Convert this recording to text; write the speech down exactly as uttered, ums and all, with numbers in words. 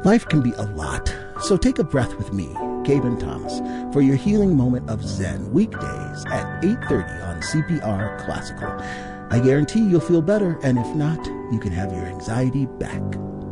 Life can be a lot, so take a breath with me, Gaben Thomas, for your healing moment of Zen, weekdays at eight thirty on C P R Classical. I guarantee you'll feel better, and if not, you can have your anxiety back.